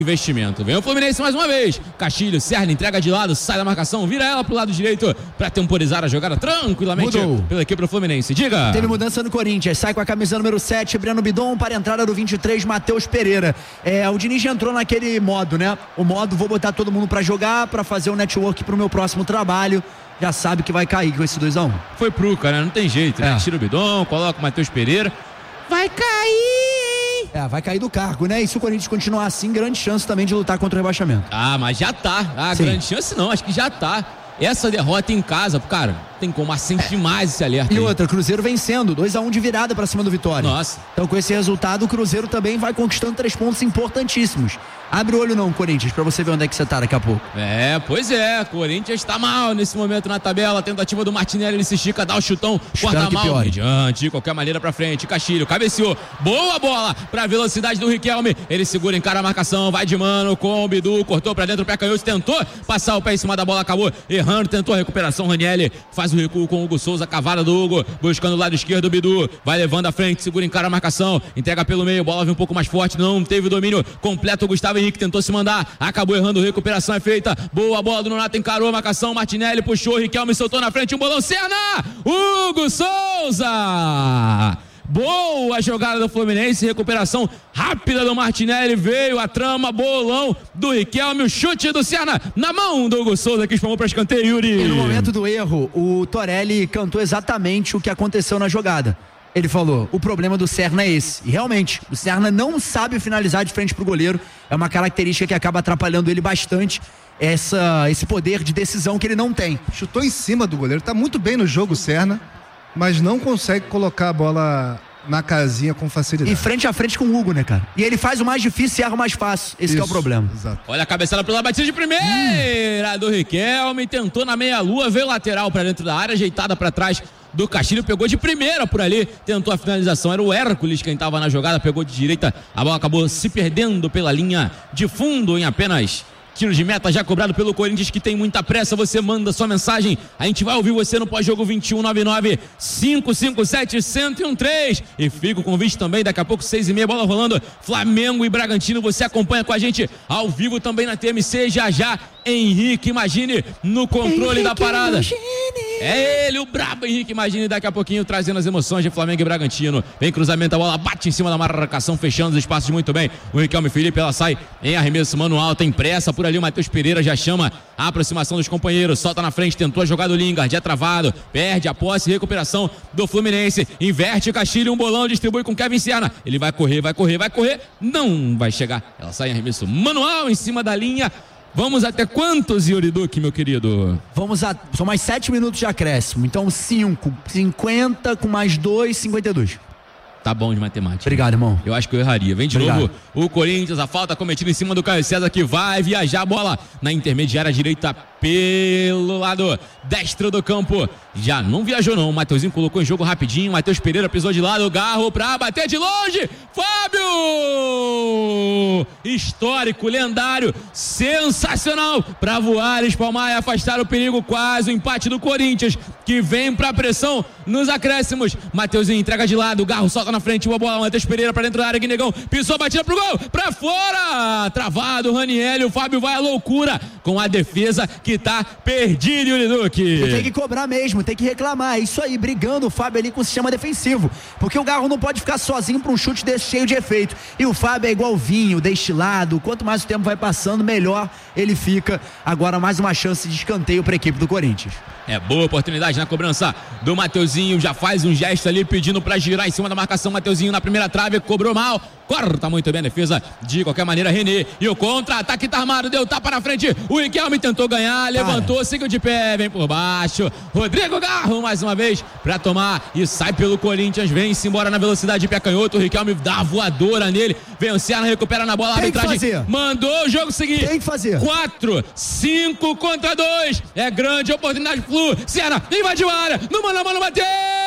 investimento. Vem o Fluminense mais uma vez. Castilho, Serna, entrega de lado, sai da marcação, vira ela pro lado direito pra temporizar a jogada tranquilamente pela equipe do Fluminense. Diga. Teve mudança no Corinthians, sai com a camisa número 7, Breno Bidon, para a entrada do 23, Matheus Pereira. O Diniz já entrou naquele modo, né? O modo, vou botar todo mundo pra jogar, pra fazer o network pro meu próximo trabalho. Já sabe que vai cair com esse 2-1. Foi pro cara, não tem jeito, né? Tira o Bidon, coloca o Matheus Pereira. Vai cair! Vai cair do cargo, né? E se o Corinthians continuar assim, grande chance também de lutar contra o rebaixamento. Mas já tá. Grande chance não, acho que já tá. Essa derrota em casa, cara, tem como acender demais esse alerta. E outra, Cruzeiro vencendo, 2-1 de virada pra cima do Vitória. Nossa. Então com esse resultado, o Cruzeiro também vai conquistando 3 pontos importantíssimos. Abre o olho não, Corinthians, pra você ver onde é que você tá daqui a pouco. Pois é, Corinthians tá mal nesse momento na tabela, tentativa do Martinelli, ele se estica, dá o chutão, corta mal, adiante, de qualquer maneira pra frente, Castilho, cabeceou, boa bola pra velocidade do Riquelme, ele segura, encara a marcação, vai de mano com o Bidu, cortou pra dentro, o pé canhoto, tentou passar o pé em cima da bola, acabou errando, tentou a recuperação, Ranieri faz o recuo com o Hugo Souza, cavada do Hugo, buscando o lado esquerdo, o Bidu, vai levando à frente, segura, encara a marcação, entrega pelo meio, bola vem um pouco mais forte, não teve o domínio completo, o Gustavo Henrique tentou se mandar, acabou errando, recuperação é feita, boa bola do Nonato, encarou a marcação, Martinelli puxou, Riquelme soltou na frente, um bolão, Serna, Hugo Souza, boa jogada do Fluminense, recuperação rápida do Martinelli, veio a trama, bolão do Riquelme, o chute do Serna na mão do Hugo Souza, que espalmou para escanteio, Yuri. E no momento do erro, o Torelli cantou exatamente o que aconteceu na jogada. Ele falou, o problema do Serna é esse. E realmente, o Serna não sabe finalizar de frente pro goleiro. É uma característica que acaba atrapalhando ele bastante. Esse poder de decisão que ele não tem. Chutou em cima do goleiro, tá muito bem no jogo o Serna, mas não consegue colocar a bola na casinha com facilidade. E frente a frente com o Hugo, né, cara? E ele faz o mais difícil e erra o mais fácil. Esse que é o problema. Exato. Olha a cabeçada pela batida de primeira do Riquelme, tentou na meia-lua, veio lateral pra dentro da área, ajeitada pra trás do Castilho, pegou de primeira por ali, tentou a finalização, era o Hércules quem estava na jogada, pegou de direita, a bola acabou se perdendo pela linha de fundo em apenas tiro de meta já cobrado pelo Corinthians, que tem muita pressa. Você manda sua mensagem, a gente vai ouvir você no pós-jogo 2199-557-1013 e fica o convite também, daqui a pouco 6h30, bola rolando, Flamengo e Bragantino, você acompanha com a gente ao vivo também na TMC, já Henrique Imagine no controle da parada. É ele, o brabo Henrique Imagine, daqui a pouquinho trazendo as emoções de Flamengo e Bragantino. Vem cruzamento, a bola bate em cima da marcação, fechando os espaços muito bem. O Riquelme Felipe, ela sai em arremesso manual, tem pressa por ali, o Matheus Pereira já chama a aproximação dos companheiros, solta na frente, tentou a jogada do Lingard, é travado, perde a posse, recuperação do Fluminense, inverte o Castilho, um bolão, distribui com Kevin Serna, ele vai correr, não vai chegar, ela sai em arremesso manual em cima da linha. Vamos até quantos, Yuri Duque, meu querido? São mais 7 minutos de acréscimo, então 50 com mais 2, 52. Tá bom de matemática. Obrigado, irmão. Eu acho que eu erraria. Vem de novo o Corinthians, a falta cometida em cima do Caio César, que vai viajar a bola na intermediária direita pelo lado destro do campo. Já não viajou não, o Mateuzinho colocou em jogo rapidinho, Matheus Pereira pisou de lado, Garro pra bater de longe, Fábio! Histórico, lendário, sensacional pra voar, espalmar e afastar o perigo, quase o empate do Corinthians, que vem pra pressão nos acréscimos. Mateuzinho entrega de lado, Garro solta na frente, uma bola, Matheus Pereira pra dentro da área, Guinegão pisou, batida pro gol, pra fora, travado o Ranieri, o Fábio vai à loucura com a defesa que tá perdido, Yuri Duque. Tem que cobrar mesmo, tem que reclamar, é isso aí, brigando o Fábio ali com o sistema defensivo, porque o Garro não pode ficar sozinho pra um chute desse cheio de efeito, e o Fábio é igual vinho, destilado, quanto mais o tempo vai passando, melhor ele fica. Agora mais uma chance de escanteio pra equipe do Corinthians. Boa oportunidade na cobrança do Mateuzinho, já faz um gesto ali pedindo pra girar em cima da marcação, Mateuzinho na primeira trave, cobrou mal, corta muito bem a defesa, de qualquer maneira René, e o contra-ataque tá armado, deu tapa na frente, o Riquelme tentou ganhar, levantou, seguiu de pé, vem por baixo, Rodrigo Garro mais uma vez pra tomar e sai pelo Corinthians, vem-se embora na velocidade de pé canhoto, o Riquelme dá a voadora nele, vem o Serna, recupera na bola, a arbitragem mandou o jogo seguir, tem que fazer 4, 5 contra 2, é grande oportunidade Flu, Serna invadiu a área, no mano a mano, bateu!